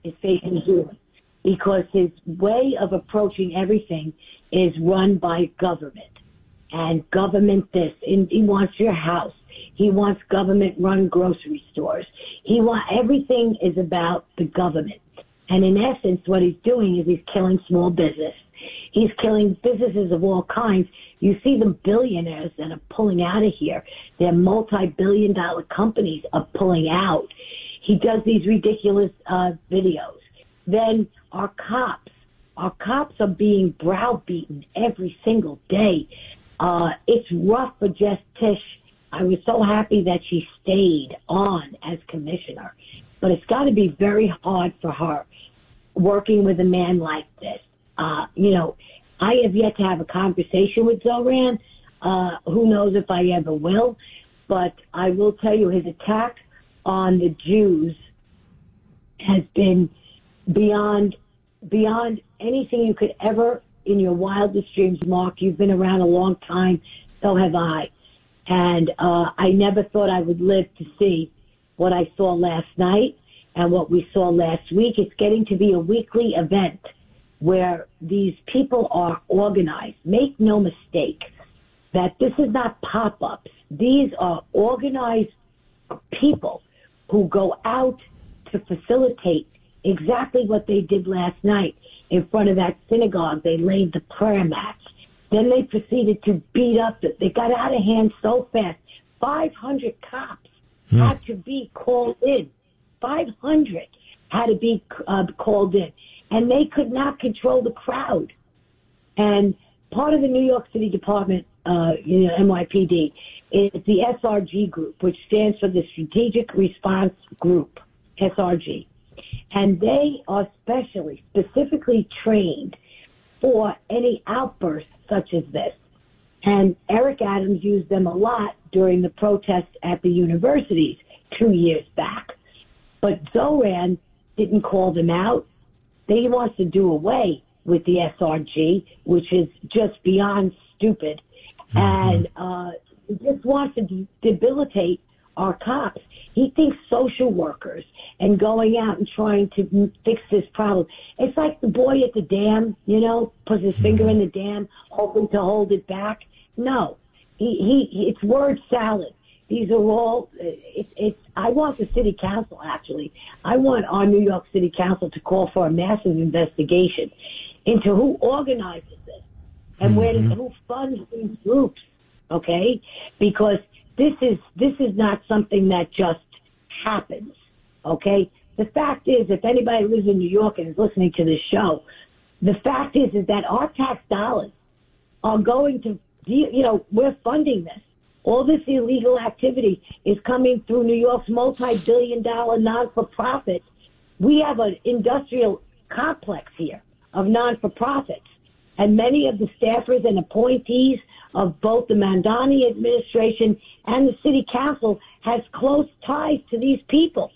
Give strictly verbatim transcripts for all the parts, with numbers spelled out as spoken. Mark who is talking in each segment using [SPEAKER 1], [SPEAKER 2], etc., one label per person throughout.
[SPEAKER 1] is facing ruin because his way of approaching everything is run by government. And government this, and he wants your house. He wants government-run grocery stores. He want everything is about the government. And in essence, what he's doing is he's killing small business. He's killing businesses of all kinds. You see the billionaires that are pulling out of here. Their multi-billion dollar companies are pulling out. He does these ridiculous uh, videos. Then our cops, our cops are being browbeaten every single day. Uh, it's rough for Jess Tisch. I was so happy that she stayed on as commissioner. But it's got to be very hard for her working with a man like this. Uh, you know, I have yet to have a conversation with Zoran. Uh, who knows if I ever will. But I will tell you his attack on the Jews has been beyond beyond anything you could ever, in your wildest dreams, Mark. You've been around a long time. So have I. And uh, I never thought I would live to see what I saw last night and what we saw last week. It's getting to be a weekly event where these people are organized. Make no mistake that this is not pop-ups. These are organized people who go out to facilitate exactly what they did last night in front of that synagogue. They laid the prayer mats. Then they proceeded to beat up. The, they got out of hand so fast. five hundred cops hmm. had to be called in. five hundred had to be uh, called in. And they could not control the crowd. And part of the New York City Department, uh, you know, N Y P D, is the S R G group, which stands for the Strategic Response Group, S R G. And they are specially, specifically trained for any outbursts such as this. And Eric Adams used them a lot during the protests at the universities two years back. But Zoran didn't call them out. He wants to do away with the S R G, which is just beyond stupid. Mm-hmm. And uh, he just wants to de- debilitate our cops. He thinks social workers and going out and trying to fix this problem. It's like the boy at the dam, you know, puts his mm-hmm. finger in the dam, hoping to hold it back. No, he, he, it's word salad. These are all, it's, it's, I want the city council, actually. I want our New York City Council to call for a massive investigation into who organizes this and mm-hmm. where, who funds these groups, okay? Because this is, this is not something that just happens, okay? The fact is, if anybody lives in New York and is listening to this show, the fact is, is that our tax dollars are going to, you know, we're funding this. All this illegal activity is coming through New York's multi-billion dollar non-for-profits. We have an industrial complex here of non-for-profits. And many of the staffers and appointees of both the Mandani administration and the city council has close ties to these people.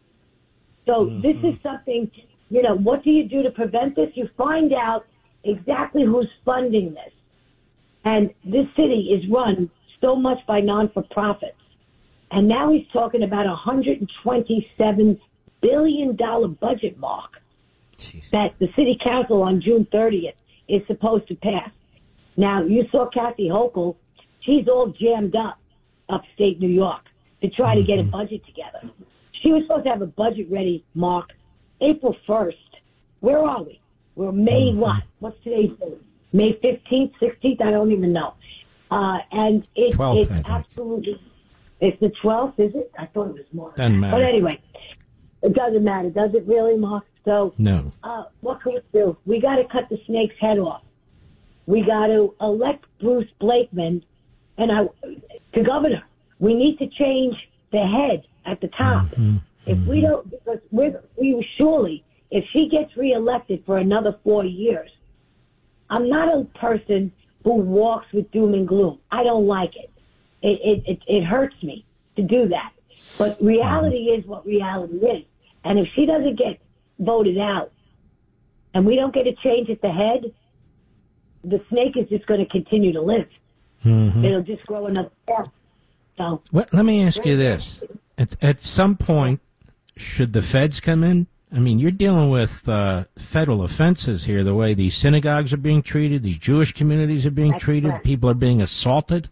[SPEAKER 1] So mm-hmm. this is something, you know, what do you do to prevent this? You find out exactly who's funding this. And this city is run so much by non-for-profits. And now he's talking about a one hundred twenty-seven billion dollars budget mark Jeez. That the city council on June thirtieth is supposed to pass. Now, you saw Kathy Hochul. She's all jammed up upstate New York to try mm-hmm. to get a budget together. She was supposed to have a budget ready, Mark, April first. Where are we? We're May mm-hmm. what? What's today's date? May fifteenth, sixteenth? I don't even know. Uh, and it,
[SPEAKER 2] twelfth,
[SPEAKER 1] it's absolutely, it's the twelfth, is it? I thought it was more.
[SPEAKER 2] Doesn't matter.
[SPEAKER 1] But anyway, it doesn't matter. Does it really, Mark? So,
[SPEAKER 2] no.
[SPEAKER 1] Uh, what can we do? We got to cut the snake's head off. We got to elect Bruce Blakeman and I, to governor. We need to change the head at the top.
[SPEAKER 2] Mm-hmm.
[SPEAKER 1] If we don't, because we're, we surely, if she gets reelected for another four years, I'm not a person who walks with doom and gloom. I don't like it. It it it, it hurts me to do that. But reality is what reality is. And if she doesn't get voted out and we don't get a change at the head, the snake is just going to continue to live. Mm-hmm. It'll just grow another step. So,
[SPEAKER 2] well, let me ask you this. At, at some point, should the feds come in I mean, you're dealing with uh, federal offenses here, the way these synagogues are being treated, these Jewish communities are being
[SPEAKER 1] That's
[SPEAKER 2] treated,
[SPEAKER 1] correct.
[SPEAKER 2] people are being assaulted.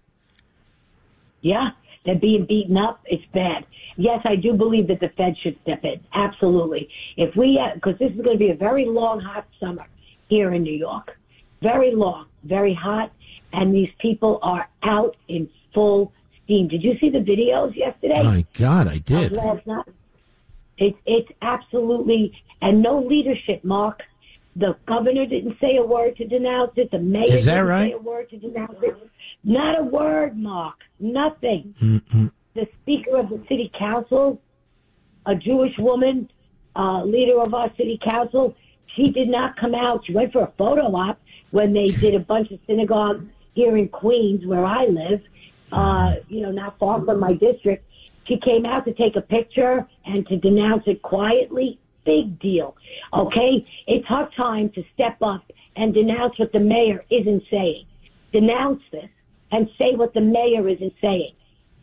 [SPEAKER 1] Yeah, they're being beaten up. It's bad. Yes, I do believe that the Fed should step in. Absolutely. If we, because this is going to be a very long, hot summer here in New York. Very long, very hot, and these people are out in full steam. Did you see the videos yesterday?
[SPEAKER 2] My God, I did.
[SPEAKER 1] Last night. It's it's absolutely, and no leadership, Mark. The governor didn't say a word to denounce it. The mayor
[SPEAKER 2] Is that
[SPEAKER 1] didn't
[SPEAKER 2] right?
[SPEAKER 1] say a word to denounce it. Not a word, Mark. Nothing.
[SPEAKER 2] Mm-hmm.
[SPEAKER 1] The speaker of the city council, a Jewish woman, uh, leader of our city council, she did not come out. She went for a photo op when they did a bunch of synagogues here in Queens, where I live, uh, you know, not far from my district. She came out to take a picture and to denounce it quietly. Big deal. Okay? It's her time to step up and denounce what the mayor isn't saying. Denounce this and say what the mayor isn't saying.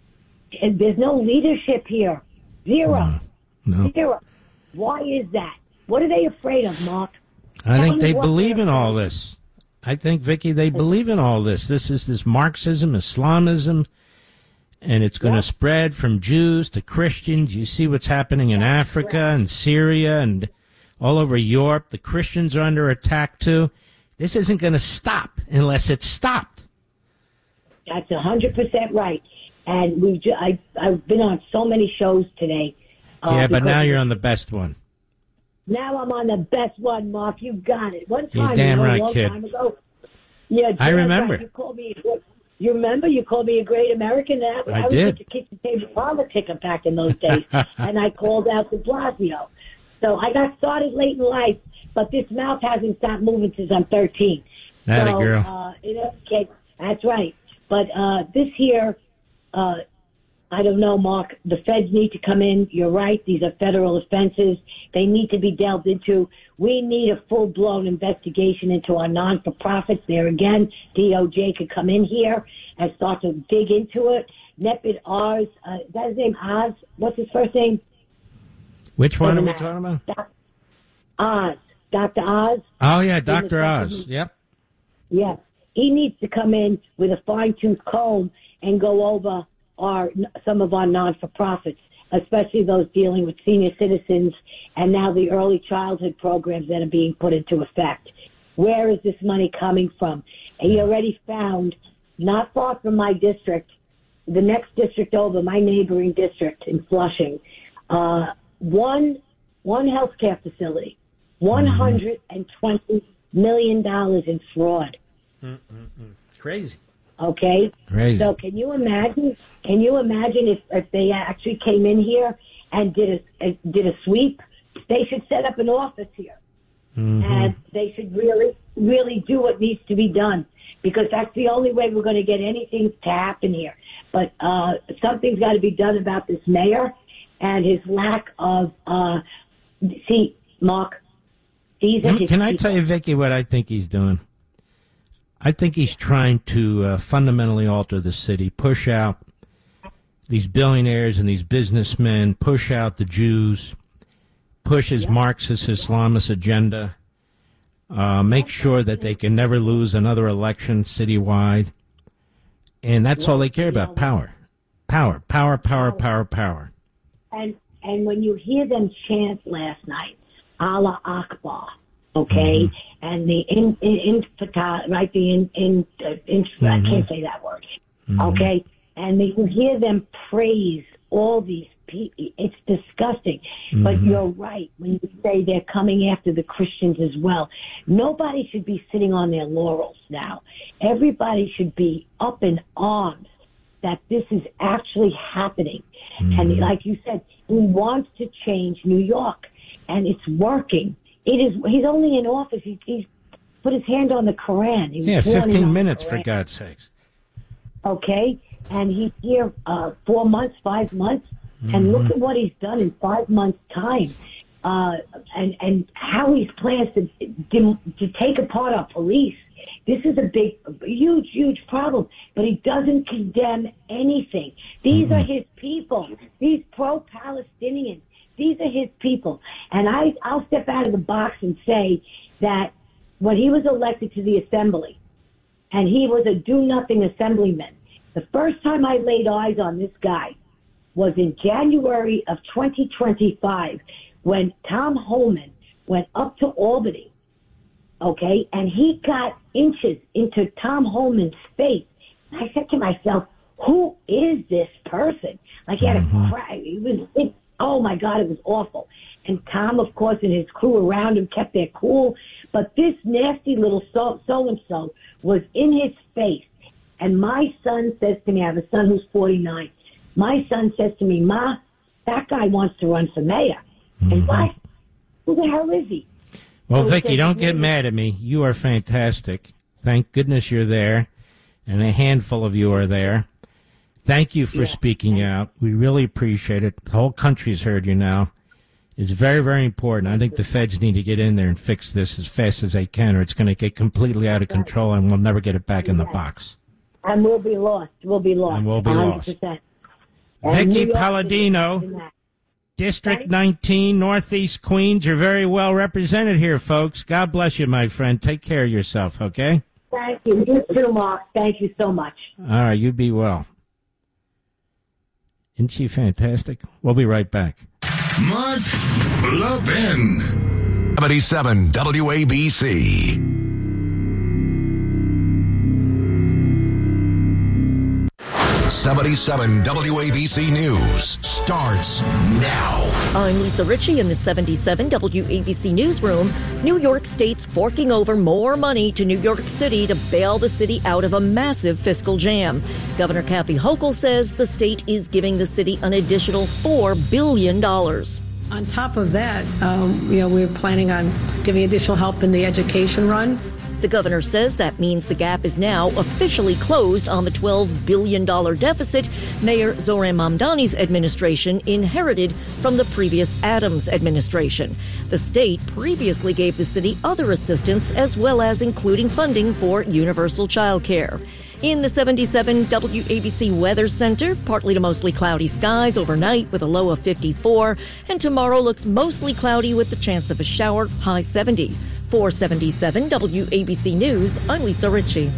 [SPEAKER 1] And there's no leadership here. Zero.
[SPEAKER 2] No. no.
[SPEAKER 1] Zero. Why is that? What are they afraid of, Mark?
[SPEAKER 2] I
[SPEAKER 1] Tell
[SPEAKER 2] think
[SPEAKER 1] me
[SPEAKER 2] they
[SPEAKER 1] what
[SPEAKER 2] believe
[SPEAKER 1] they're
[SPEAKER 2] in all
[SPEAKER 1] afraid of.
[SPEAKER 2] this. I think, Vicky, they believe in all this. This is this Marxism, Islamism, and it's going to
[SPEAKER 1] Yeah.
[SPEAKER 2] spread from Jews to Christians. You see what's happening in Africa and Syria and all over Europe. The Christians are under attack, too. This isn't going to stop unless it's stopped.
[SPEAKER 1] That's one hundred percent right. And we've ju- I, I've been on so many shows today. Uh,
[SPEAKER 2] yeah, but
[SPEAKER 1] because
[SPEAKER 2] now you're on the best one.
[SPEAKER 1] Now I'm on the best one, Mark. You got it. One
[SPEAKER 2] You're
[SPEAKER 1] time,
[SPEAKER 2] damn
[SPEAKER 1] you know,
[SPEAKER 2] right,
[SPEAKER 1] a long
[SPEAKER 2] kid.
[SPEAKER 1] time ago. Yeah,
[SPEAKER 2] I
[SPEAKER 1] damn
[SPEAKER 2] remember.
[SPEAKER 1] Right. You called me. You remember? You called me a great American. That
[SPEAKER 2] I
[SPEAKER 1] was
[SPEAKER 2] did.
[SPEAKER 1] such a kitchen table politician back in those days, and I called out De Blasio. So I got started late in life, but this mouth hasn't stopped moving since I'm thirteen.
[SPEAKER 2] Atta
[SPEAKER 1] so,
[SPEAKER 2] girl.
[SPEAKER 1] Uh, in any case, that's right. But uh, this here, uh, I don't know, Mark. The feds need to come in. You're right. These are federal offenses. They need to be delved into. We need a full-blown investigation into our non-for-profits. There again, D O J could come in here and start to dig into it. Nepid Oz, uh, is that his name? Oz? What's his first name?
[SPEAKER 2] Which one are we
[SPEAKER 1] Doesn't
[SPEAKER 2] talking
[SPEAKER 1] matter.
[SPEAKER 2] about?
[SPEAKER 1] Doc- Oz. Doctor Oz.
[SPEAKER 2] Oh, yeah, Doctor
[SPEAKER 1] the
[SPEAKER 2] Oz.
[SPEAKER 1] second-
[SPEAKER 2] Yep.
[SPEAKER 1] Yes. He needs to come in with a fine-tooth comb and go over our some of our non-for-profits, especially those dealing with senior citizens and now the early childhood programs that are being put into effect. Where is this money coming from? And he already found, not far from my district, the next district over, my neighboring district in Flushing, uh, one one healthcare facility, one hundred twenty million dollars in fraud.
[SPEAKER 2] Mm-mm-mm. Crazy.
[SPEAKER 1] Okay?
[SPEAKER 2] Crazy.
[SPEAKER 1] So can you imagine? Can you imagine if, if they actually came in here and did a, a did a sweep? They should set up an office here,
[SPEAKER 2] Mm-hmm.
[SPEAKER 1] and they should really, really do what needs to be done, because that's the only way we're going to get anything to happen here. But uh, something's got to be done about this mayor and his lack of. Uh, see, Mark, these are
[SPEAKER 2] Can,
[SPEAKER 1] his
[SPEAKER 2] can I
[SPEAKER 1] people.
[SPEAKER 2] tell you, Vicky, what I think he's doing? I think he's trying to uh, fundamentally alter the city, push out these billionaires and these businessmen, push out the Jews, push his
[SPEAKER 1] Yeah.
[SPEAKER 2] Marxist Islamist agenda, uh, make sure that they can never lose another election citywide. And that's all they care about, power. Power, power, power, power, power.
[SPEAKER 1] And and when you hear them chant last night, Allah Akbar, okay,
[SPEAKER 2] Mm-hmm.
[SPEAKER 1] and the in in, in right the in in, uh, in I
[SPEAKER 2] Mm-hmm.
[SPEAKER 1] can't say that word,
[SPEAKER 2] Mm-hmm.
[SPEAKER 1] okay, and you hear them praise all these people. It's disgusting. But
[SPEAKER 2] Mm-hmm.
[SPEAKER 1] you're right when you say they're coming after the Christians as well. Nobody should be sitting on their laurels now. Everybody should be up in arms that this is actually happening.
[SPEAKER 2] Mm-hmm.
[SPEAKER 1] And like you said, he wants to change New York, and it's working. It is. He's only in office. He, he's put his hand on the Koran. He was
[SPEAKER 2] Yeah,
[SPEAKER 1] sworn in
[SPEAKER 2] fifteen
[SPEAKER 1] on the
[SPEAKER 2] minutes, for
[SPEAKER 1] Koran.
[SPEAKER 2] God's sakes.
[SPEAKER 1] Okay, and he's here uh, four months, five months,
[SPEAKER 2] Mm-hmm.
[SPEAKER 1] and look at what he's done in five months' time, uh, and and how he's plans to, to to take apart our police. This is a big, huge, huge problem. But he doesn't condemn anything. These
[SPEAKER 2] Mm-hmm.
[SPEAKER 1] are his people. These pro-Palestinians. these are his people. And I, I'll step out of the box and say that when he was elected to the assembly, and he was a do-nothing assemblyman, the first time I laid eyes on this guy was in January of twenty twenty-five when Tom Homan went up to Albany, okay, and he got inches into Tom Homan's face. And I said to myself, who is this person? Like, he had
[SPEAKER 2] mm-hmm.
[SPEAKER 1] a cry. He was, it, oh, my God, it was awful. And Tom, of course, and his crew around him kept their cool. But this nasty little so- so-and-so was in his face. And my son says to me, I have a son who's forty-nine. My son says to me, Ma, that guy wants to run for mayor. Mm-hmm. And what? Who the hell is he?
[SPEAKER 2] Well, so Vicki, don't get mad at me. You are fantastic. Thank goodness you're there. And a handful of you are there. Thank you for yeah. speaking out. We really appreciate it. The whole country's heard you now. It's very, very important. I think the feds need to get in there and fix this as fast as they can, or it's going to get completely out of control, and we'll never get it back in the box.
[SPEAKER 1] And we'll be lost. We'll be lost.
[SPEAKER 2] And we'll be
[SPEAKER 1] one hundred percent.
[SPEAKER 2] Lost. Vicki Palladino, District nineteen, Northeast Queens. You're very well represented here, folks. God bless you, my friend. Take care of yourself, okay?
[SPEAKER 1] Thank you. You too, Mark. Thank you so much.
[SPEAKER 2] All right, you be well. Isn't she fantastic? We'll be right back.
[SPEAKER 3] Mark Levin. seventy-seven W A B C. seventy-seven W A B C News starts now.
[SPEAKER 4] I'm Lisa Ritchie in the seventy-seven W A B C Newsroom. New York State's forking over more money to New York City to bail the city out of a massive fiscal jam. Governor Kathy Hochul says the state is giving the city an additional four billion dollars.
[SPEAKER 5] On top of that, um, you know, we're planning on giving additional help in the education run.
[SPEAKER 4] The governor says that means the gap is now officially closed on the twelve billion dollars deficit Mayor Zoran Mamdani's administration inherited from the previous Adams administration. The state previously gave the city other assistance as well as including funding for universal child care. In the seventy-seven W A B C Weather Center, partly to mostly cloudy skies overnight with a low of fifty-four, and tomorrow looks mostly cloudy with the chance of a shower, high seventy. For seventy-seven W A B C News, I'm Lisa Ritchie.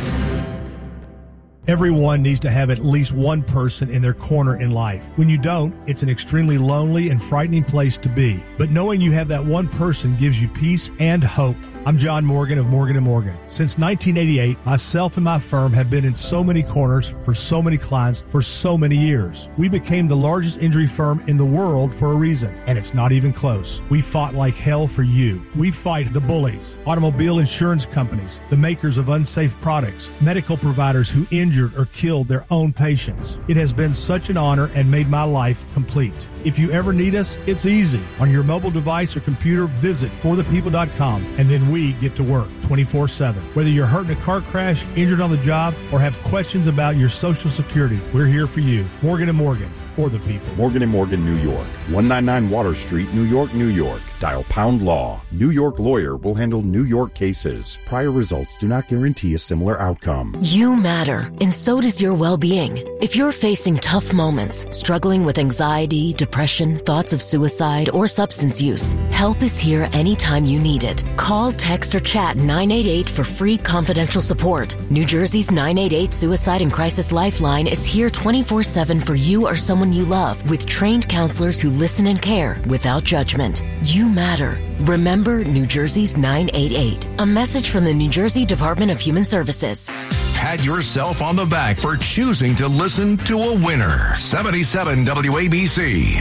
[SPEAKER 6] Everyone needs to have at least one person in their corner in life. When you don't, it's an extremely lonely and frightening place to be. But knowing you have that one person gives you peace and hope. I'm John Morgan of Morgan and Morgan. Since nineteen eighty-eight, myself and my firm have been in so many corners for so many clients for so many years. We became the largest injury firm in the world for a reason, and it's not even close. We fought like hell for you. We fight the bullies, automobile insurance companies, the makers of unsafe products, medical providers who injured or killed their own patients. It has been such an honor and made my life complete. If you ever need us, it's easy. On your mobile device or computer, visit for the people dot com, and then we get to work twenty-four seven. Whether you're hurt in a car crash, injured on the job, or have questions about your Social Security, we're here for you. Morgan and Morgan, for the people.
[SPEAKER 7] Morgan and Morgan, New York. one ninety-nine Water Street, New York, New York. Dial pound law. New York lawyer will handle New York cases. Prior results do not guarantee a similar outcome.
[SPEAKER 8] You matter, and so does your well-being. If you're facing tough moments, struggling with anxiety, depression, thoughts of suicide, or substance use, help is here anytime you need it. Call, text, or chat nine eight eight for free confidential support. New Jersey's nine eight eight Suicide and Crisis Lifeline is here twenty-four seven for you or someone you love, with trained counselors who listen and care without judgment. You matter. Remember New Jersey's nine eight eight. A message from the New Jersey Department of Human Services.
[SPEAKER 3] Pat yourself on the back for choosing to listen to a winner. seventy-seven W A B C.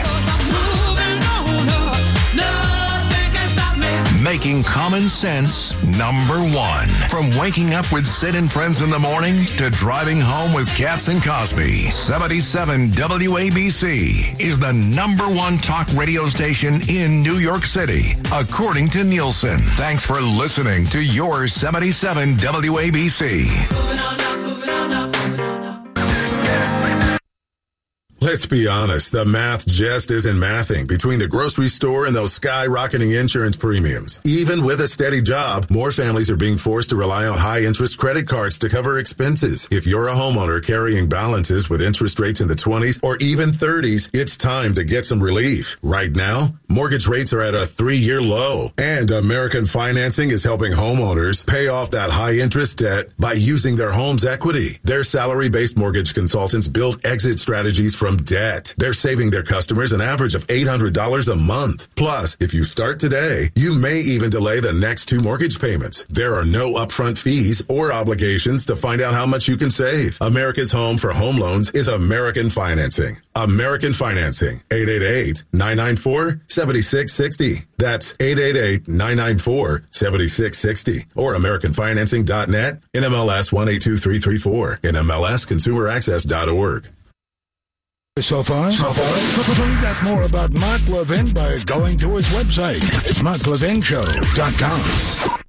[SPEAKER 3] Making common sense number one. From waking up with Sid and Friends in the morning to driving home with Katz and Cosby, seventy-seven W A B C is the number one talk radio station in New York City, according to Nielsen. Thanks for listening to your seventy-seven W A B C.
[SPEAKER 9] Moving on up, moving on up, moving on up. Let's be honest, the math just isn't mathing between the grocery store and those skyrocketing insurance premiums. Even with a steady job, more families are being forced to rely on high-interest credit cards to cover expenses. If you're a homeowner carrying balances with interest rates in the twenties or even thirties, it's time to get some relief. Right now, mortgage rates are at a three-year low, and American Financing is helping homeowners pay off that high-interest debt by using their home's equity. Their salary-based mortgage consultants build exit strategies from debt. They're saving their customers an average of eight hundred dollars a month. Plus, if you start today, you may even delay the next two mortgage payments. There are no upfront fees or obligations to find out how much you can save. America's home for home loans is American Financing. American Financing. eight eight eight, nine nine four, seven six six zero. That's eight eight eight, nine nine four, seven six six zero. Or American Financing dot net, N M L S one eight two three three four, N M L S consumer access dot org.
[SPEAKER 10] So far, so far, find out more about Mark Levin by going to his website. It's mark levin show dot com.